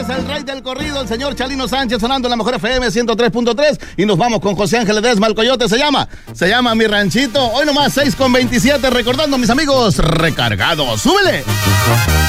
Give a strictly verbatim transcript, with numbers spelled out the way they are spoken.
el rey del corrido, el señor Chalino Sánchez, sonando en la mejor F M ciento tres punto tres. Y nos vamos con José Ángel Ledesma, el Coyote. Se llama, se llama Mi Ranchito. Hoy nomás seis con veintisiete, recordando, mis amigos, recargados. ¡Súbele!